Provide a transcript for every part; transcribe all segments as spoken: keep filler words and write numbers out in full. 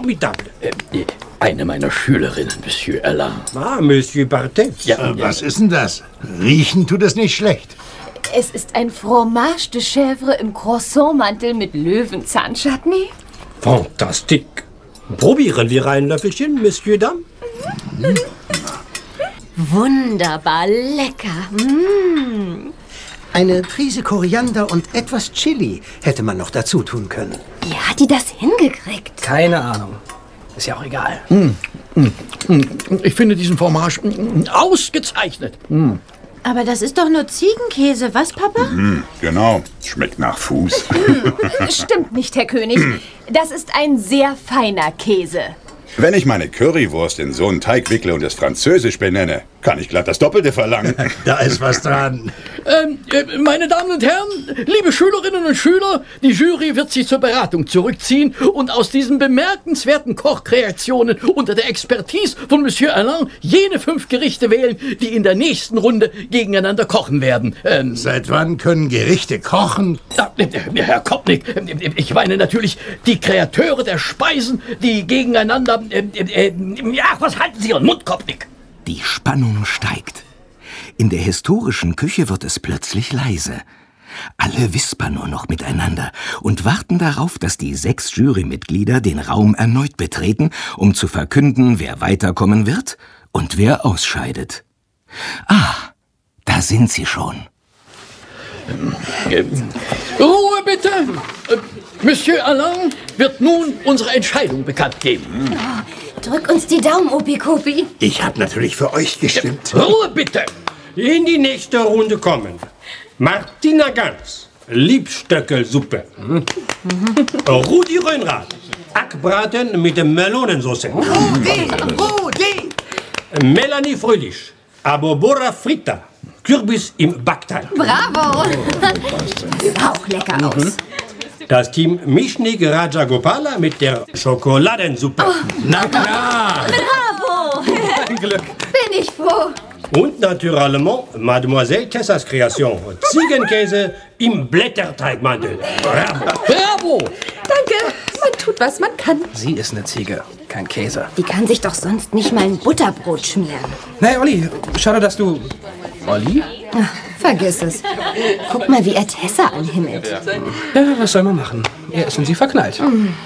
formidable. Äh, eine meiner Schülerinnen, Monsieur Alain. Ah, Monsieur Bartet. Ja, äh, was ist denn das? Riechen tut es nicht schlecht. Es ist ein Fromage de Chèvre im Croissantmantel mit Löwenzahn-Chutney. Fantastique. Probieren wir ein Löffelchen, Monsieur Dame? Mhm. Wunderbar lecker. Mm. Eine Prise Koriander und etwas Chili hätte man noch dazu tun können. Wie hat die das hingekriegt? Keine Ahnung. Ist ja auch egal. Mm, mm, mm. Ich finde diesen Fromage mm, ausgezeichnet. Mm. Aber das ist doch nur Ziegenkäse, was, Papa? Mm, genau, schmeckt nach Fuß. Stimmt nicht, Herr König. Das ist ein sehr feiner Käse. Wenn ich meine Currywurst in so einen Teig wickle und es französisch benenne, kann ich glatt das Doppelte verlangen. Da ist was dran. Ähm, äh, meine Damen und Herren, liebe Schülerinnen und Schüler, die Jury wird sich zur Beratung zurückziehen und aus diesen bemerkenswerten Kochkreationen unter der Expertise von Monsieur Alain jene fünf Gerichte wählen, die in der nächsten Runde gegeneinander kochen werden. Ähm, Seit wann können Gerichte kochen? äh, Herr Kopnick, äh, ich meine natürlich die Kreateure der Speisen, die gegeneinander... Äh, äh, ja, was halten Sie Ihren Mund, Kopnick? Die Spannung steigt. In der historischen Küche wird es plötzlich leise. Alle wispern nur noch miteinander und warten darauf, dass die sechs Jurymitglieder den Raum erneut betreten, um zu verkünden, wer weiterkommen wird und wer ausscheidet. Ah, da sind sie schon. Äh, Ruhe bitte! Äh, Monsieur Alain wird nun unsere Entscheidung bekannt geben. Oh, drück uns die Daumen, Opi-Kopi. Ich habe natürlich für euch gestimmt. Äh, Ruhe bitte! In die nächste Runde kommen Martina Gans, Liebstöckelsuppe. Mhm. Rudi Röhnrad, Hackbraten mit Melonensauce. Rudi, Rudi! Melanie Fröhlich, Abobora Fritta, Kürbis im Backteig. Bravo! Das sah auch lecker aus. Das Team Mischnik Rajagopala mit der Schokoladensuppe. Oh. Na klar! Bravo! Ein Glück. Bin ich froh. Und naturellement Mademoiselle Tessas Kreation, Ziegenkäse im Blätterteigmantel. Bravo! Bravo! Danke, man tut, was man kann. Sie ist eine Ziege, kein Käse. Die kann sich doch sonst nicht mal ein Butterbrot schmieren. Hey, Olli, schade, dass du... Olli? Ach, vergiss es. Guck mal, wie er Tessa anhimmelt. Ja, was soll man machen? Er ist in sie verknallt. Mm.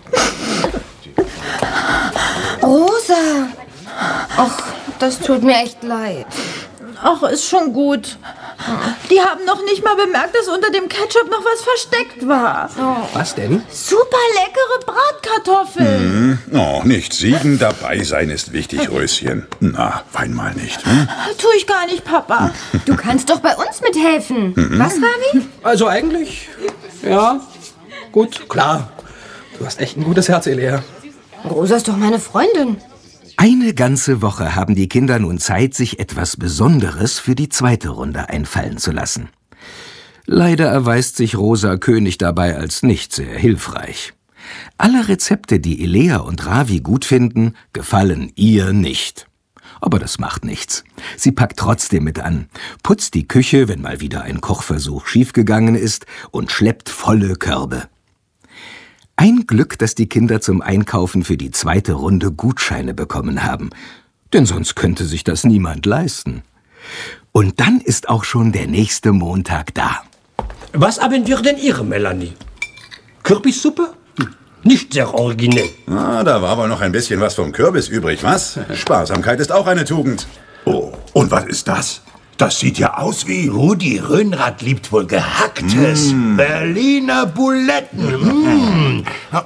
Rosa! Ach, das tut mir echt leid. Ach, ist schon gut. Die haben noch nicht mal bemerkt, dass unter dem Ketchup noch was versteckt war. Oh. Was denn? Super leckere Bratkartoffeln. Hm, oh, nicht siegen, dabei sein ist wichtig, Röschen. Na, wein mal nicht. Hm? Tu ich gar nicht, Papa. Du kannst doch bei uns mithelfen. Mhm. Was, Ravi? Also eigentlich, ja, gut, klar. Du hast echt ein gutes Herz, Elea. Rosa ist doch meine Freundin. Eine ganze Woche haben die Kinder nun Zeit, sich etwas Besonderes für die zweite Runde einfallen zu lassen. Leider erweist sich Rosa König dabei als nicht sehr hilfreich. Alle Rezepte, die Elea und Ravi gut finden, gefallen ihr nicht. Aber das macht nichts. Sie packt trotzdem mit an, putzt die Küche, wenn mal wieder ein Kochversuch schiefgegangen ist, und schleppt volle Körbe. Ein Glück, dass die Kinder zum Einkaufen für die zweite Runde Gutscheine bekommen haben. Denn sonst könnte sich das niemand leisten. Und dann ist auch schon der nächste Montag da. Was haben wir denn hier, Melanie? Kürbissuppe? Nicht sehr originell. Ah, da war wohl noch ein bisschen was vom Kürbis übrig, was? Sparsamkeit ist auch eine Tugend. Oh, und was ist das? Das sieht ja aus wie... Rudi Röhnrad liebt wohl Gehacktes. Mm. Berliner Buletten. Mm.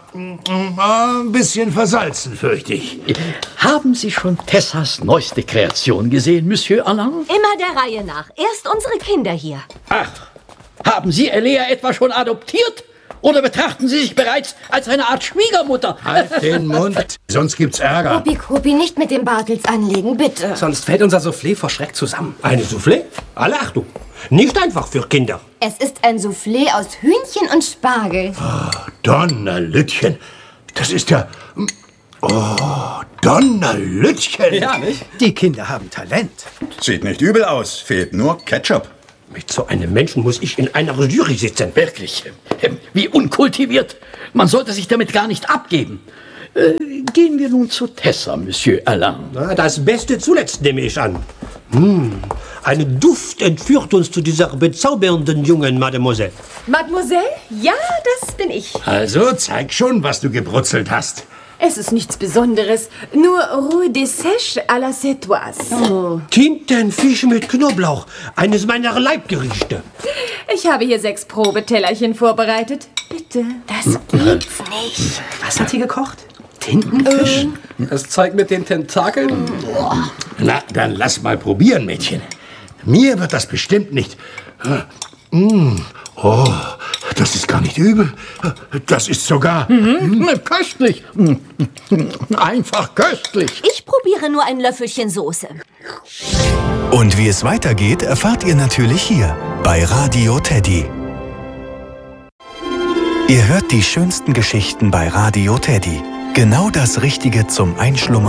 Ein bisschen versalzen, fürchte ich. Haben Sie schon Tessas neueste Kreation gesehen, Monsieur Alain? Immer der Reihe nach. Erst unsere Kinder hier. Ach, haben Sie Elea etwa schon adoptiert? Oder betrachten Sie sich bereits als eine Art Schwiegermutter? Halt den Mund, sonst gibt's Ärger. Opi-Kopi, nicht mit den Bartels anlegen, bitte. Sonst fällt unser Soufflé vor Schreck zusammen. Eine Soufflé? Alle Achtung. Nicht einfach für Kinder. Es ist ein Soufflé aus Hühnchen und Spargel. Oh, Donnerlütchen. Das ist ja... Oh, Donnerlütchen. Ja, nicht? Die Kinder haben Talent. Sieht nicht übel aus, fehlt nur Ketchup. Mit so einem Menschen muss ich in einer Jury sitzen. Wirklich, wie unkultiviert. Man sollte sich damit gar nicht abgeben. Äh, gehen wir nun zu Tessa, Monsieur Alain. Na, das Beste zuletzt, nehme ich an. Hm. Ein Duft entführt uns zu dieser bezaubernden jungen Mademoiselle. Mademoiselle? Ja, das bin ich. Also, zeig schon, was du gebrutzelt hast. Es ist nichts Besonderes, nur Roux de Sèche à la Cétoise. Oh. Tintenfisch mit Knoblauch, eines meiner Leibgerichte. Ich habe hier sechs Probetellerchen vorbereitet. Bitte. Das gibt's nicht. Was hat sie gekocht? Tintenfisch? Das zeigt mit den Tentakeln. Na, dann lass mal probieren, Mädchen. Mir wird das bestimmt nicht. Mm. Oh, das ist gar nicht übel. Das ist sogar... Mhm. Köstlich. Einfach köstlich. Ich probiere nur ein Löffelchen Soße. Und wie es weitergeht, erfahrt ihr natürlich hier bei Radio Teddy. Ihr hört die schönsten Geschichten bei Radio Teddy. Genau das Richtige zum Einschlummern.